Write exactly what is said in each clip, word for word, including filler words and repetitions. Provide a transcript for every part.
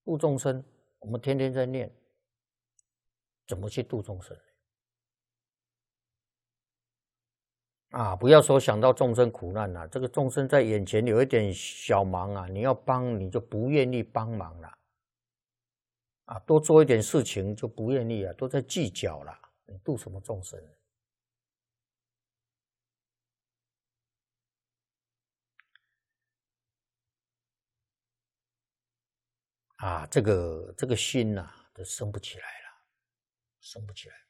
度众生，我们天天在念，怎么去度众生？啊，不要说想到众生苦难啊，这个众生在眼前有一点小忙啊，你要帮你就不愿意帮忙了，啊，多做一点事情就不愿意了，都在计较了，你度什么众生？啊，这个这个心呐、啊，都升不起来了，升不起来。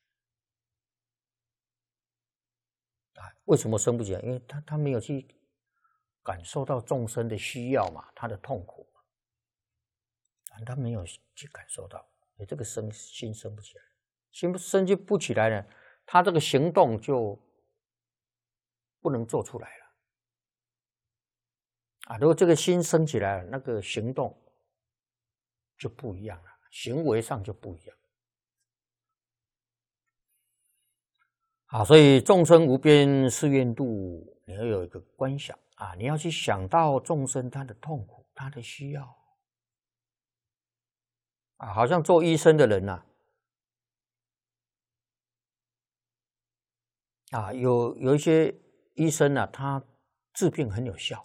啊，为什么升不起来？因为他他没有去感受到众生的需要嘛，他的痛苦嘛，啊，他没有去感受到，所以这个升心升不起来，心升就不起来呢，他这个行动就不能做出来了。啊，如果这个心升起来了，那个行动就不一样了，行为上就不一样。啊，所以众生无边誓愿度，你要有一个观想啊，你要去想到众生他的痛苦，他的需要啊，好像做医生的人呐、啊，啊，有有一些医生呢、啊，他治病很有效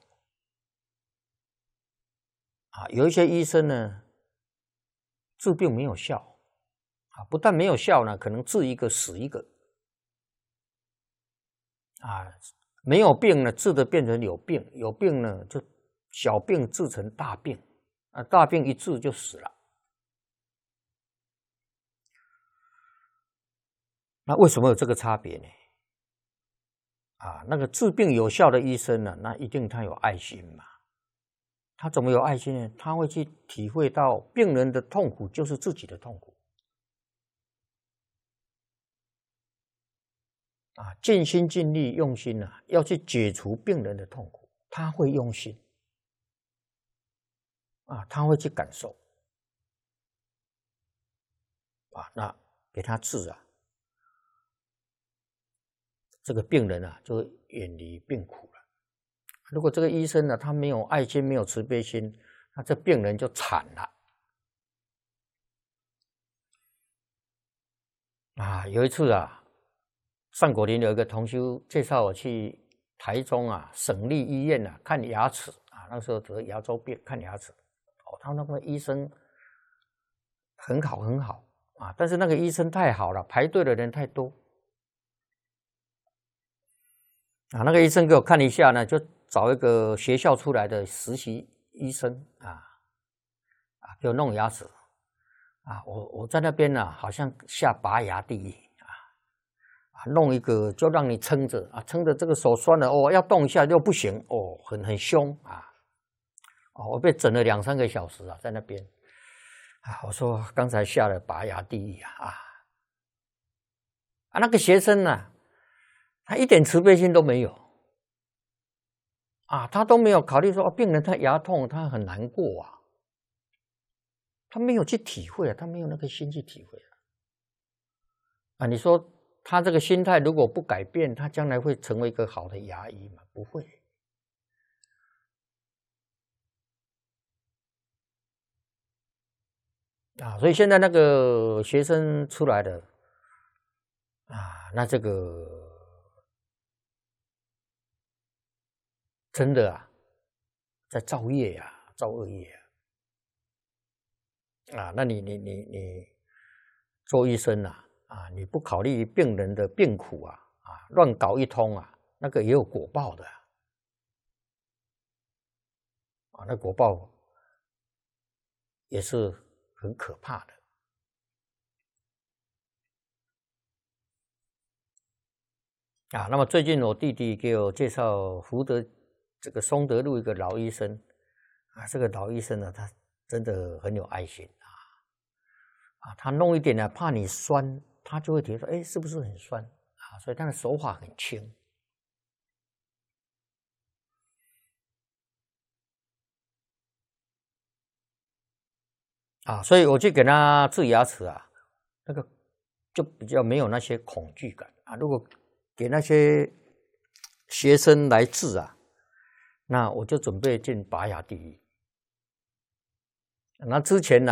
啊，有一些医生呢治病没有效啊，不但没有效呢，可能治一个死一个。啊，没有病呢，治的变成有病；有病呢，就小病治成大病，啊，大病一治就死了。那为什么有这个差别呢？啊，那个治病有效的医生呢，那一定他有爱心嘛。他怎么有爱心呢？他会去体会到病人的痛苦就是自己的痛苦。啊，尽心尽力用心啊，要去解除病人的痛苦，他会用心啊，他会去感受啊，那给他治啊，这个病人啊就远离病苦了。如果这个医生呢，他没有爱心，没有慈悲心，那这病人就惨了啊。有一次啊，上果林有一个同修介绍我去台中啊省立医院啊看牙齿啊，那时候得牙周病看牙齿，哦，他那个医生很好很好啊，但是那个医生太好了，排队的人太多啊。那个医生给我看一下呢，就找一个学校出来的实习医生啊啊，给我弄牙齿啊，我我在那边呢、啊，好像下拔牙地狱。弄一个就让你撑着啊，撑着这个手酸了哦，要动一下又不行哦，很很凶啊！哦，我被整了两三个小时啊，在那边啊，我说刚才下了拔牙地狱啊啊！啊，那个学生呢、啊，他一点慈悲心都没有啊，他都没有考虑说、哦、病人他牙痛，他很难过啊，他没有去体会啊，他没有那个心去体会啊！啊，你说。他这个心态如果不改变，他将来会成为一个好的牙医吗？不会。啊，所以现在那个学生出来的啊，那这个真的啊，在造业呀、啊，造恶业啊。啊，那你你你你做医生啊，啊，你不考虑病人的病苦啊，啊，乱搞一通啊，那个也有果报的啊，啊那果报也是很可怕的。啊，那么最近我弟弟给我介绍福德这个松德路一个老医生啊，这个老医生呢，他真的很有爱心啊，啊，他弄一点呢，怕你酸，他就会觉得，哎，是不是很酸啊？所以他的手法很轻啊，所以我去给他治牙齿啊，那个就比较没有那些恐惧感啊。如果给那些学生来治啊，那我就准备进拔牙地狱。那之前呢、啊？